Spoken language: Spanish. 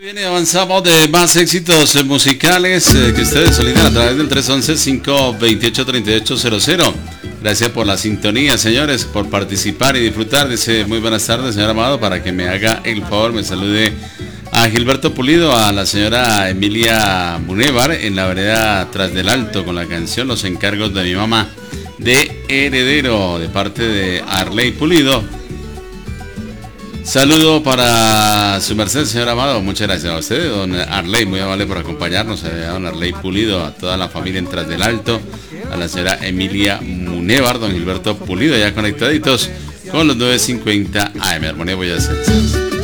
Bien, y avanzamos de más éxitos musicales que ustedes solicitan a través del 311-528-3800. Gracias por la sintonía, señores, por participar y disfrutar. Dice, muy buenas tardes, señor Amado, para que me haga el favor, me salude a Gilberto Pulido, a la señora Emilia Munévar en la vereda Tras del Alto con la canción Los encargos de mi mamá, de Heredero, de parte de Arley Pulido. Saludo para su merced, señor Amado. Muchas gracias a usted, don Arley, muy amable por acompañarnos, a don Arley Pulido, a toda la familia en Tras del Alto, a la señora Emilia Munévar, don Gilberto Pulido, ya conectaditos con los 950 AM. Armonía Boyacenses.